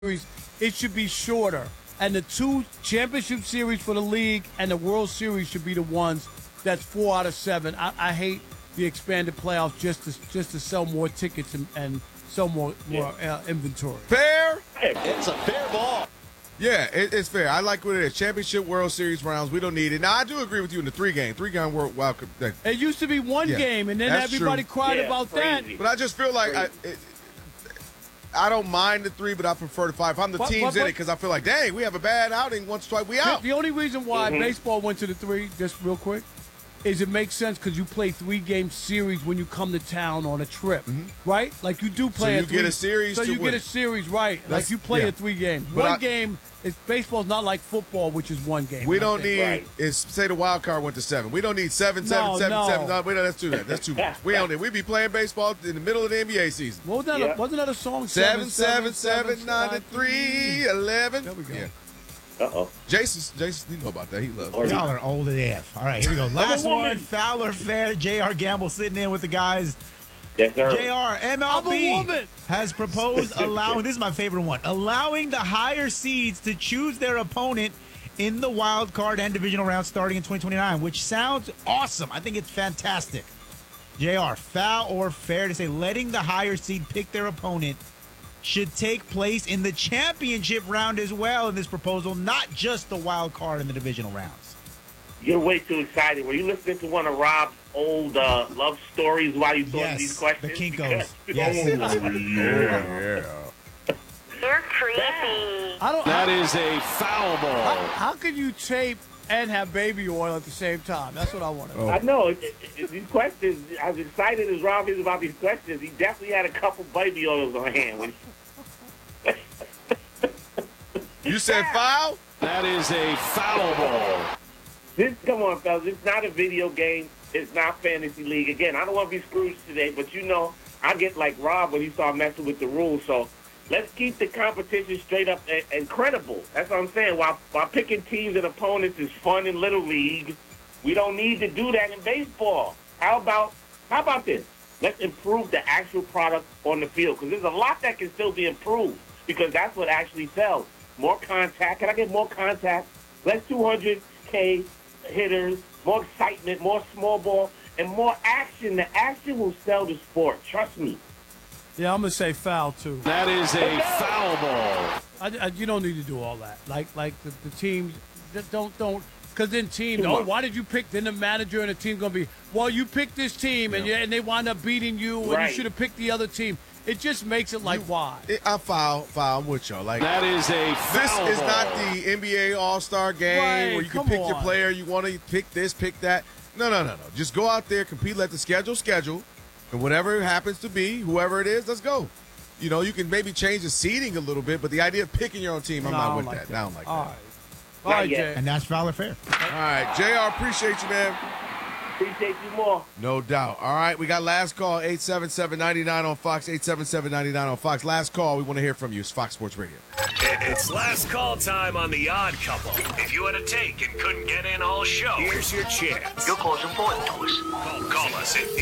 Series, it should be shorter. And the two championship series for the league and the World Series should be the ones that's 4 out of 7. I hate the expanded playoffs just to sell more tickets and sell more inventory. Fair? It's a fair ball. Yeah, it's fair. I like what it is. Championship, World Series rounds, we don't need it. Now, I do agree with you in the three-game World Wild Cup. It used to be one game, and then everybody cried about that. But I just feel like I don't mind the 3, but I prefer the 5. If I'm the teams in it, because I feel like, dang, we have a bad outing once, twice, we out. The only reason why baseball went to the 3, just real quick, is it makes sense because you play 3-game series when you come to town on a trip, right? Like you do play so you get a series So to you win. get a series, right. Like you play a 3-game. One game, baseball's not like football, which is one game. We don't need, say the wild card went to 7. We don't need 7, 7, 7, 7. No, wait, let's do that. That's too much. We don't need. We be playing baseball in the middle of the NBA season. What was that? Wasn't that a song? 7, 7, 7, 9, 3, 11. There we go. Yeah. Uh-oh. Jason, you know about that. He loves it. Y'all are old AF. All right, here we go. Last one, foul or fair. J.R. Gamble sitting in with the guys. Yes, sir. J.R. MLB has proposed allowing, this is my favorite one, allowing the higher seeds to choose their opponent in the wild card and divisional round starting in 2029, which sounds awesome. I think it's fantastic. J.R., foul or fair to say letting the higher seed pick their opponent should take place in the championship round as well in this proposal, not just the wild card in the divisional rounds. You're way too excited. Were you listening to one of Rob's old love stories while you thought these questions? The Kinkos. Yeah. You're creepy. That is a foul ball. How can you tape and have baby oil at the same time? That's what I want to know. I know. These questions, as excited as Rob is about these questions, he definitely had a couple baby oils on hand. When You said foul? That is a foul ball. Come on, fellas. It's not a video game. It's not fantasy league. Again, I don't want to be Scrooge today, but I get like Rob when he started messing with the rules. So let's keep the competition straight up and credible. That's what I'm saying. While picking teams and opponents is fun in Little League, we don't need to do that in baseball. How about this? Let's improve the actual product on the field, because there's a lot that can still be improved, because that's what actually sells. More contact. Can I get more contact? Less 200K hitters, more excitement, more small ball, and more action. The action will sell the sport. Trust me. Yeah, I'm going to say foul, too. That is a foul ball. You don't need to do all that. Like the teams, don't. Because then teams, why did you pick? Then the manager and the team going to be, well, you picked this team, and they wind up beating you, and you should have picked the other team. It just makes it like, why? I foul with y'all. Like, that is a foul This is ball. not the NBA All-Star game where you can pick your player. You want to pick this, pick that. No. Just go out there, compete, let the schedule, and whatever happens to be, whoever it is, let's go. You can maybe change the seeding a little bit, but the idea of picking your own team, I'm not with that. I don't like that. All right, Jay. And that's foul or fair. All right, JR, appreciate you, man. Appreciate you more. No doubt. All right, we got last call, 877-99 on Fox, 877-99 on Fox. Last call, we want to hear from you. It's Fox Sports Radio. It's last call time on The Odd Couple. If you had a take and couldn't get in all show, here's your chance. Your call's important to us. Call us at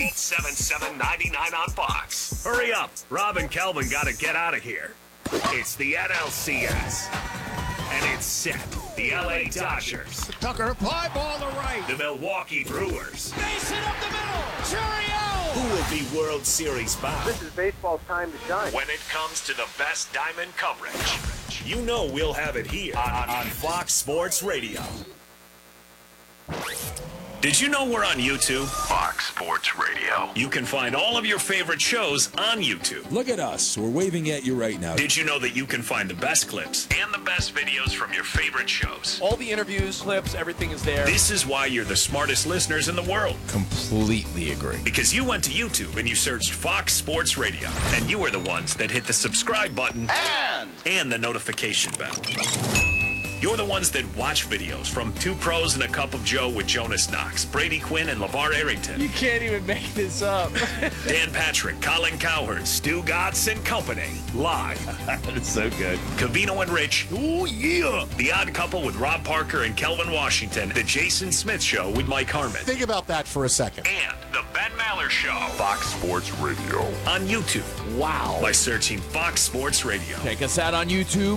877-99 on Fox. Hurry up. Rob and Kelvin got to get out of here. It's the NLCS. And it's set. The LA Dodgers. Tucker, fly ball to right. The Milwaukee Brewers. Mason up the middle. Churiel. Who will be World Series bound? This is baseball's time to shine. When it comes to the best diamond coverage, you know we'll have it here on Fox Sports Radio. Did you know we're on YouTube? Fox Sports Radio. You can find all of your favorite shows on YouTube. Look at us. We're waving at you right now. Did you know that you can find the best clips and the best videos from your favorite shows? All the interviews, clips, everything is there. This is why you're the smartest listeners in the world. Completely agree. Because you went to YouTube and you searched Fox Sports Radio, and you were the ones that hit the subscribe button and the notification bell. You're the ones that watch videos from Two Pros and a Cup of Joe with Jonas Knox, Brady Quinn, and LeVar Arrington. You can't even make this up. Dan Patrick, Colin Cowherd, Stu Gatz and Company. Live. It's so good. Cavino and Rich. Oh, yeah. The Odd Couple with Rob Parker and Kelvin Washington. The Jason Smith Show with Mike Harmon. Think about that for a second. And the Ben Maller Maller Show. Fox Sports Radio. On YouTube. Wow. By searching Fox Sports Radio. Check us out on YouTube